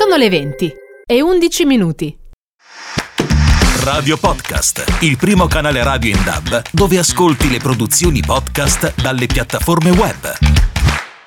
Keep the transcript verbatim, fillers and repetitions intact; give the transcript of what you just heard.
Sono le venti e undici minuti. Radio Podcast, il primo canale radio in D A B dove ascolti le produzioni podcast dalle piattaforme web.